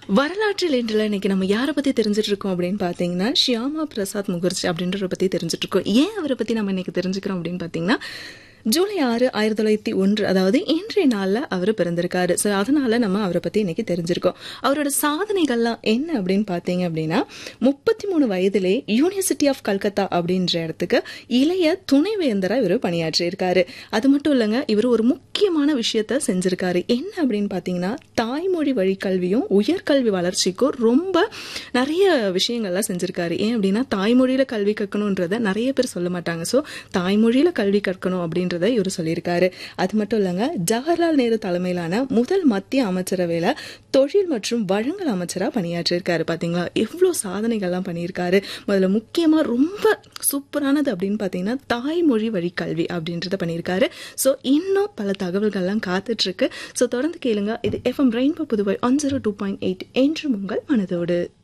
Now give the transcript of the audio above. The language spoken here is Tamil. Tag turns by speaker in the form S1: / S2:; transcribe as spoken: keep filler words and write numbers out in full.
S1: வரலாற்றில் இன்றில் இன்னைக்கு நம்ம யாரை பற்றி தெரிஞ்சுட்டு இருக்கோம் அப்படின்னு பார்த்தீங்கன்னா ஷியாமா பிரசாத் முகர்ஜி அப்படின்றவரை பற்றி தெரிஞ்சுட்டு இருக்கோம். ஏன் அவரை பற்றி நம்ம இன்னைக்கு தெரிஞ்சுக்கிறோம் அப்படின்னு பார்த்தீங்கன்னா ஜூலை ஆறு ஆயிரத்தி தொள்ளாயிரத்தி ஒன்று அதாவது இன்றைய நாளில் அவர் பிறந்திருக்காரு. ஸோ அதனால நம்ம அவரை பற்றி இன்னைக்கு தெரிஞ்சிருக்கோம். அவரோட சாதனைகள்லாம் என்ன அப்படின்னு பார்த்தீங்க அப்படின்னா முப்பத்தி மூணு வயதிலே யூனிவர்சிட்டி ஆஃப் கல்கத்தா அப்படின்ற இடத்துக்கு இளைய துணைவேந்தராக இவர் பணியாற்றியிருக்காரு. அது மட்டும் இல்லைங்க, இவர் ஒரு முக்கியமான விஷயத்த செஞ்சிருக்காரு. என்ன அப்படின்னு பார்த்தீங்கன்னா தாய்மொழி வழி கல்வியும் உயர்கல்வி வளர்ச்சிக்கும் ரொம்ப நிறைய விஷயங்கள்லாம் செஞ்சிருக்காரு. ஏன் அப்படின்னா தாய்மொழியில கல்வி கற்கணுன்றத நிறைய பேர் சொல்ல மாட்டாங்க. ஸோ தாய்மொழியில கல்வி கற்கணும் அப்படின்னு இவர் சொல்லியிருக்காரு. அது மட்டும் இல்லங்க, ஜவஹர்லால் நேரு தலைமையிலான முதல் மத்திய அமைச்சரவையில தொழில் மற்றும் வழங்கல் அமைச்சரா பணியாற்றிருக்காரு. பாத்தீங்களா எவ்வளவு சாதனைகள்லாம் பண்ணியிருக்காரு. முதல்ல முக்கியமா ரொம்ப சூப்பரானது அப்படின்னு பாத்தீங்கன்னா தாய்மொழி வழி கல்வி அப்படின்றத பண்ணியிருக்காரு. ஸோ இன்னும் பல தகவல்கள்லாம் காத்துட்டு இருக்கு. ஸோ தொடர்ந்து கேளுங்க. இது FM rainbow Puduvai one zero two point eight என்று உங்கள் மனதோடு.